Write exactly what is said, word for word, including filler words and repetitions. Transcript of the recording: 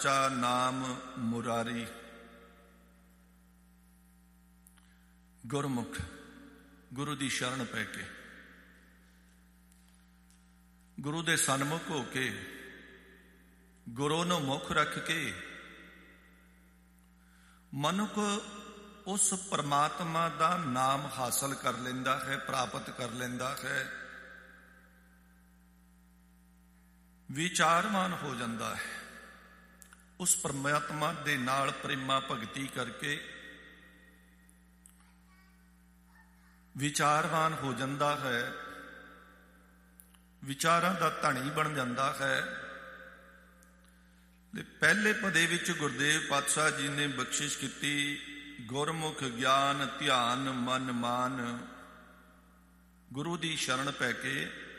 ਸਾਚਾ ਨਾਮ ਮੁਰਾਰੀ। ਗੁਰਮੁਖ ਗੁਰੂ ਦੀ ਸ਼ਰਨ ਪੈ ਕੇ, ਗੁਰੂ ਦੇ ਸਨਮੁਖ ਹੋ ਕੇ, ਗੁਰੂ ਨੂੰ ਮੁੱਖ ਰੱਖ ਕੇ ਮਨੁੱਖ ਉਸ ਪਰਮਾਤਮਾ ਦਾ ਨਾਮ ਹਾਸਲ ਕਰ ਲੈਂਦਾ ਹੈ, ਪ੍ਰਾਪਤ ਕਰ ਲੈਂਦਾ ਹੈ, ਵਿਚਾਰਵਾਨ ਹੋ ਜਾਂਦਾ ਹੈ। ਉਸ ਪਰਮਾਤਮਾ ਦੇ ਨਾਲ ਪ੍ਰੇਮਾ ਭਗਤੀ ਕਰਕੇ ਵਿਚਾਰਵਾਨ ਹੋ ਜਾਂਦਾ ਹੈ, ਵਿਚਾਰਾਂ ਦਾ ਧਣੀ ਬਣ ਜਾਂਦਾ ਹੈ। ਤੇ ਪਹਿਲੇ ਪਦੇ ਵਿੱਚ ਗੁਰਦੇਵ ਪਾਤਸ਼ਾਹ ਜੀ ਨੇ ਬਖਸ਼ਿਸ਼ ਕੀਤੀ, ਗੁਰਮੁਖ ਗਿਆਨ ਧਿਆਨ ਮਨ ਮਾਨ। ਗੁਰੂ ਦੀ ਸ਼ਰਨ ਪੈ ਕੇ